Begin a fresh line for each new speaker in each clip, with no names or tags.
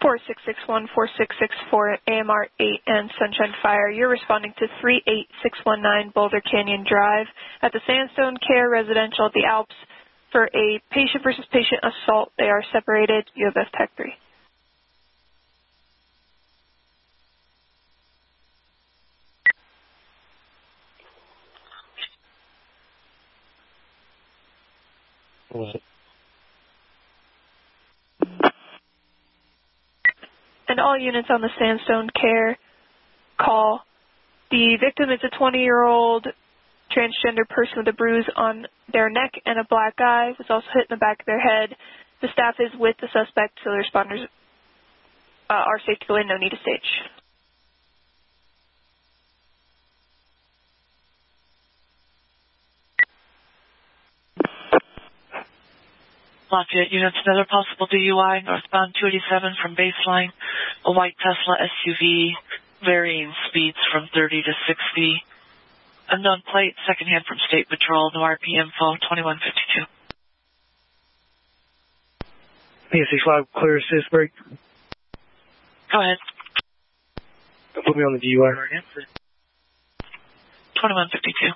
4661-4664 AMR 8 and Sunshine Fire. You're responding to 38619 Boulder Canyon Drive at the Sandstone Care Residential at the Alps for a patient versus patient assault. They are separated. You have F-Tech 3.
What?
And all units on the Sandstone Care call. The victim is a 20-year-old transgender person with a bruise on their neck and a black eye. Was also hit in the back of their head. The staff is with the suspect, so the responders are safe to go in. No need to stage.
Lafayette units, another possible DUI, northbound 287 from baseline, a white Tesla SUV, varying speeds from 30 to 60. Unknown plate, secondhand from State Patrol, no RP info, 2152.
PSA5, clear assist break.
Go ahead.
Put me on the DUI right now.
2152.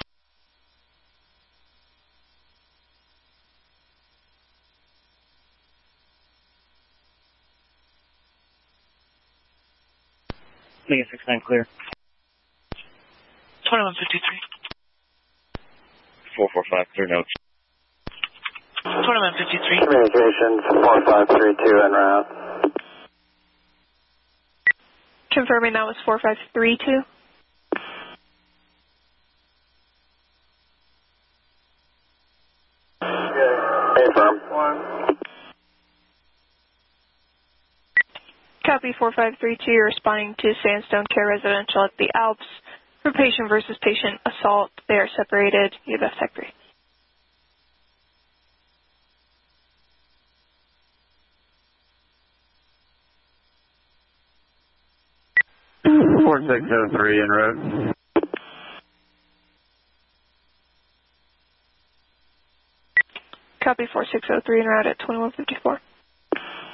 Mega 69 clear.
2153.
445, clear notes.
2153.
Communications 4532 en route.
Confirming that was 4532.
Confirm.
Copy 4532. You're responding to Sandstone Care Residential at the Alps for patient versus patient assault. They are separated. You have F-Tech 3.
Four 4603 en route.
Copy 4603 en route at 2154.